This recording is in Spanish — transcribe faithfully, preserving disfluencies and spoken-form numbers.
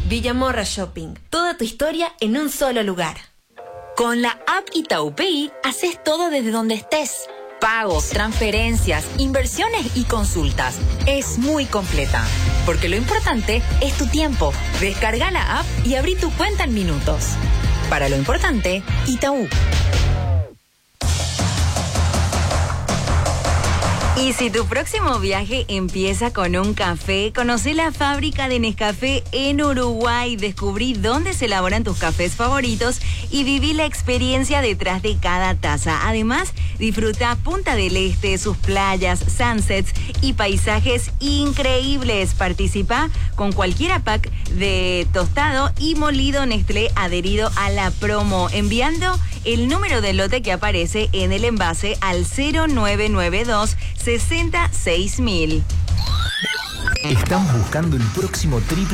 Villamorra Shopping. Toda tu historia en un solo lugar. Con la app Itaú Pay, haces todo desde donde estés. Pagos, transferencias, inversiones y consultas. Es muy completa. Porque lo importante es tu tiempo. Descarga la app y abrí tu cuenta en minutos. Para lo importante, Itaú. Y si tu próximo viaje empieza con un café, conoce la fábrica de Nescafé en Uruguay, descubrí dónde se elaboran tus cafés favoritos y viví la experiencia detrás de cada taza. Además, disfruta Punta del Este, sus playas, sunsets y paisajes increíbles. Participa con cualquier pack de tostado y molido Nestlé adherido a la promo, enviando el número del lote que aparece en el envase al cero nueve nueve dos sesenta seis mil. Estamos buscando el próximo triple